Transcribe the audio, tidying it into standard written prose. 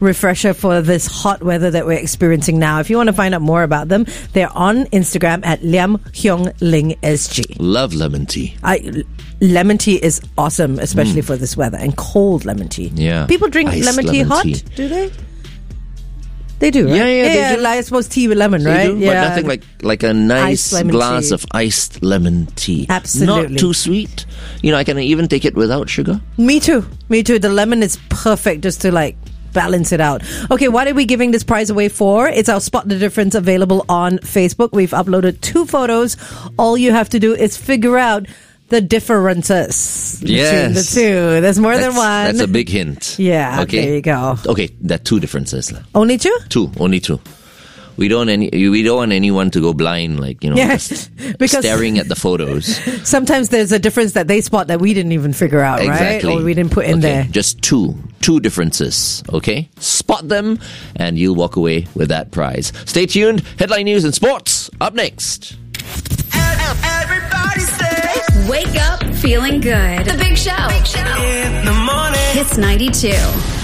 refresher for this hot weather that we're experiencing now. If you want to find out more about them, they're on Instagram at Liam Hyung Ling SG. Love lemon tea. Lemon tea is awesome, especially for this weather, and cold lemon tea. Yeah. People drink Iced lemon tea lemon hot, tea. do they? They do, right? Yeah, they do. Like, I suppose tea with lemon, They right? do, but nothing like a nice Iced lemon glass tea. of iced lemon tea. Absolutely. Not too sweet. I can even take it without sugar. Me too. The lemon is perfect just to like balance it out. Okay, what are we giving this prize away for? It's our Spot the Difference available on Facebook. We've uploaded 2 photos. All you have to do is figure out the differences between the two. There's more than one. That's a big hint. Yeah, Okay. there you go. Okay, there are 2 differences. Only 2? Only 2. We don't want anyone to go blind, Yes, because staring at the photos. sometimes there's a difference that they spot that we didn't even figure out, Exactly. right? Or we didn't put in there. Just 2 differences, okay? Spot them, and you'll walk away with that prize. Stay tuned. Headline news and sports up next. Everybody say, Wake up feeling good. The Big Show. in the morning. Hits 92.